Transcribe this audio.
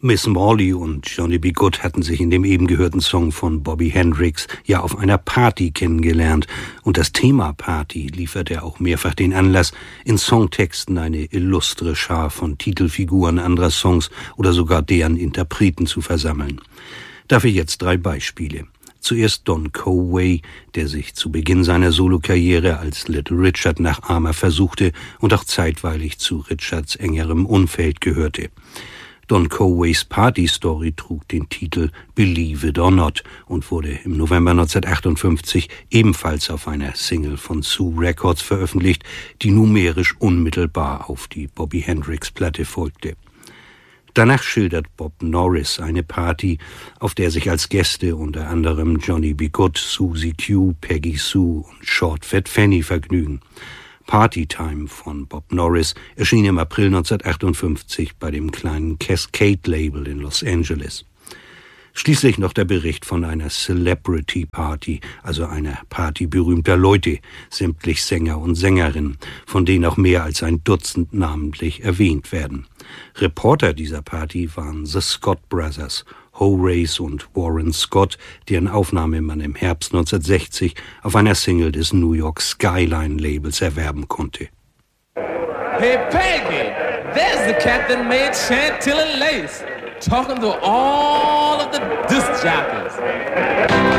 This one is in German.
Miss Morley und Johnny B. Goode hatten sich in dem eben gehörten Song von Bobby Hendrix ja auf einer Party kennengelernt. Und das Thema Party lieferte auch mehrfach den Anlass, in Songtexten eine illustre Schar von Titelfiguren anderer Songs oder sogar deren Interpreten zu versammeln. Dafür jetzt 3 Beispiele. Zuerst Don Conway, der sich zu Beginn seiner Solokarriere als Little Richard Nachahmer versuchte und auch zeitweilig zu Richards engerem Umfeld gehörte. Don Conways Party-Story trug den Titel Believe It or Not und wurde im November 1958 ebenfalls auf einer Single von Sue Records veröffentlicht, die numerisch unmittelbar auf die Bobby Hendrix-Platte folgte. Danach schildert Bob Norris eine Party, auf der sich als Gäste unter anderem Johnny B. Goode, Susie Q, Peggy Sue und Short Fat Fanny vergnügen. Party Time von Bob Norris erschien im April 1958 bei dem kleinen Cascade-Label in Los Angeles. Schließlich noch der Bericht von einer Celebrity Party, also einer Party berühmter Leute, sämtlich Sänger und Sängerinnen, von denen auch mehr als ein Dutzend namentlich erwähnt werden. Reporter dieser Party waren The Scott Brothers, Horace und Warren Scott, deren Aufnahme man im Herbst 1960 auf einer Single des New York Skyline Labels erwerben konnte. Hey Peggy, there's the cat that made Chantilly lace, talking to all of the disc jockeys.